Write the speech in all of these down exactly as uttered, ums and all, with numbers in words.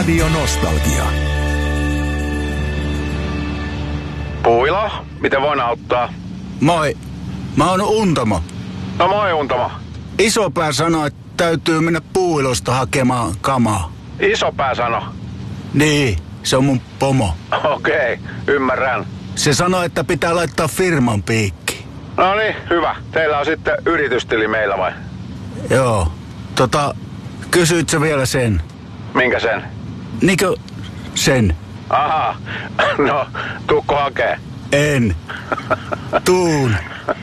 Radio Nostalgia. Puilo, miten voin auttaa? Moi, mä oon Untamo. No moi Untamo. Isopää sanoi, että täytyy mennä Puuilosta hakemaan kamaa. Isopää sano. Niin, se on mun pomo. Okei, ymmärrän. Se sanoi, että pitää laittaa firman piikki. No niin, hyvä. Teillä on sitten yritystili meillä vai? Joo, tota, kysyit sä vielä sen? Minkä sen? Niinkö sen? Aha, no tuukko hakee? En. Tuun.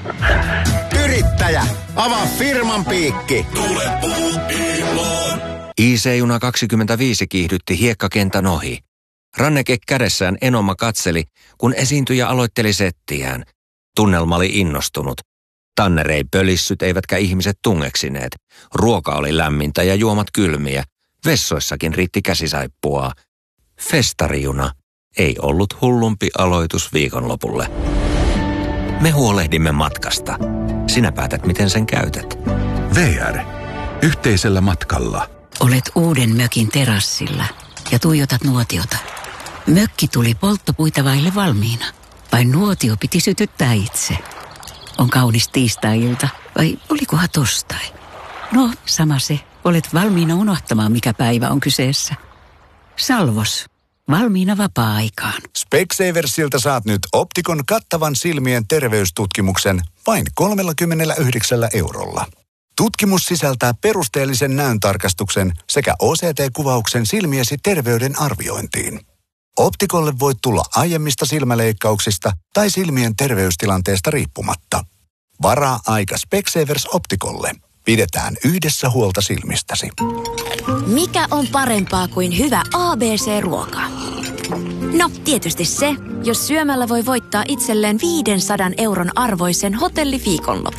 Yrittäjä, avaa firman piikki. Tule Puuiloon. I C-juna kaksikymmentäviisi kiihdytti hiekkakentän ohi. Ranneke kädessään Enoma katseli, kun esiintyjä aloitteli settiään. Tunnelma oli innostunut. Tanner ei pölissyt eivätkä ihmiset tungeksineet. Ruoka oli lämmintä ja juomat kylmiä. Vessoissakin riitti käsisaippua. Festarijuna ei ollut hullumpi aloitus viikonlopulle. Me huolehdimme matkasta. Sinä päätät, miten sen käytät. V R. Yhteisellä matkalla. Olet uuden mökin terassilla ja tuijotat nuotiota. Mökki tuli polttopuita vaille valmiina. Vai nuotio piti sytyttää itse? On kaunis tiistai-ilta, vai olikohan torstai? No, sama se. Olet valmiina unohtamaan, mikä päivä on kyseessä. Salvos. Valmiina vapaa-aikaan. Specsaversilta saat nyt Optikon kattavan silmien terveystutkimuksen vain kolmekymmentäyhdeksän eurolla. Tutkimus sisältää perusteellisen näöntarkastuksen sekä O C T-kuvauksen silmiesi terveyden arviointiin. Optikolle voit tulla aiemmista silmäleikkauksista tai silmien terveystilanteesta riippumatta. Varaa aika Specsavers Optikolle. Pidetään yhdessä huolta silmistäsi. Mikä on parempaa kuin hyvä A B C-ruoka? No, tietysti se, jos syömällä voi voittaa itselleen viisisataa euron arvoisen hotelliviikonlopun.